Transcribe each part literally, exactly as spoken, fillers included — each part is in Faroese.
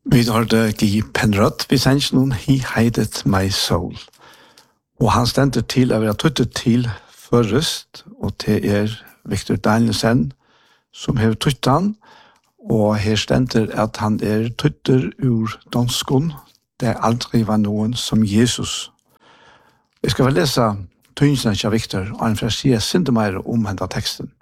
Vi hørte Guy Penrod, vi sendte noen He Hideth My Soul. Og han stender til å være tuttet til først, og til er Victor Danielsen, som har tuttet han, og her stender at han er tuttet ur danskon, det aldri var noen som Jesus. Jeg skal vel lese tøynsene til Victor, og han får si sinde mer om henne teksten.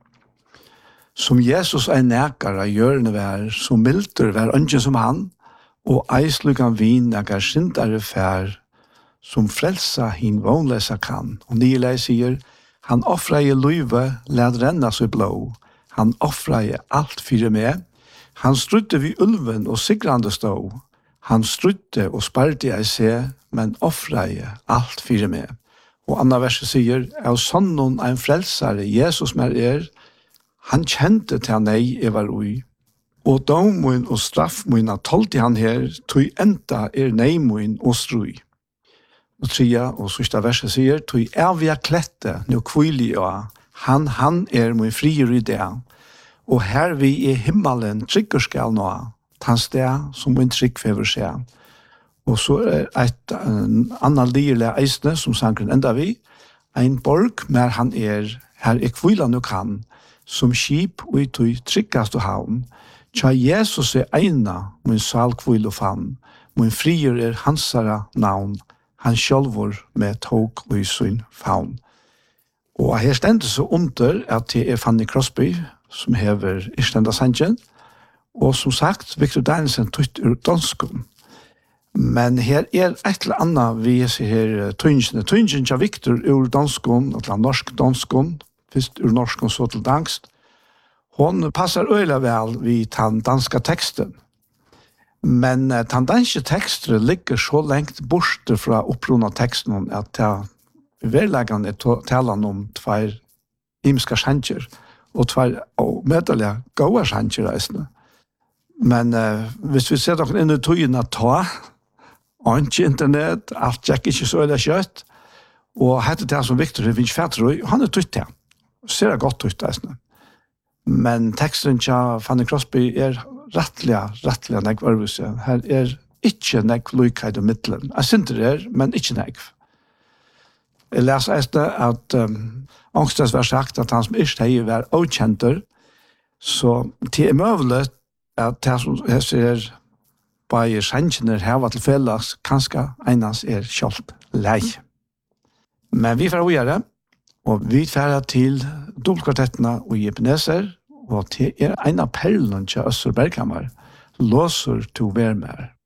Som Jesus er nærkere gjørende vær, som milder vær ønske som han, og eislugan vin negar syndare fær, som frelsa hin vånlesa kan. Og Nilei sier, han offreie løyve, led renna seg blå. Han offreie alt fyre med. Han strudde vi ulven og sigrande stå. Han strudde og sparte jeg se, men offreie alt fyre med. Og andre verset sier, av sånnon ein frelsare, Jesus mer er, han kjente til han ei er var ui. Og domun og straffmun tolti han her, tui enda er neimun og strui. Og tria og sista verset sier, tui er via klette, nu kvili og han, han er mun frier i det. Og her vi i himmelen trygger skal nå, tan sted som mun trygg fever seg. Og så er et annan lirle eisne, som sangren enda vi, ein borg mer han er, her er kvila nu kan, som skip og i tui tryggast og havn, Tja Jesus er eina, min salkvil og fann, min frier er hansara navn, han sjálvor med tog og i sin faun. Og her stendet så under at det er Fanny Crosby, som hever Irstenda Sanchen, og som sagt, Victor Danielsen tøtt ur danskon. Men her er et eller annet vi ser her tøynsene. Tøynsene til Victor ur danskon, eller norsk danskon, først ur norskon så til dangst, hon passar øyla vel vid den danska teksten. Men uh, den danske teksten ligger så lengt borte fra opprona teksten at uh, verleggene taler om tvær imska sjanger og tvær og medelig gode sjanger reisende. Men uh, hvis vi ser dere inn i togene ta, og ikke internett, alt gikk ikke så øyla kjøtt, og hette det som Victor er vinst fætrøy, han er tøyt det. Ser det godt tøyt reisende. Men teksten til Fanny Crosby er rettelig, rettelig nekv ørvise. Her er ikke nekv lykheid og middelen. Jeg synes det er, men ikke nekv. Jeg leser eiste at um, angstes var sagt at han som ikke heier var avkjenter, så det er møvelig at det som jeg ser bare sjankene her var til felles, kanskje eneste er kjølt lei. Men vi får gjøre, og vi får til dobbeltkvartettene og Ebenezer, og det er en av perlene til Øster Berghammer, låser til å være med.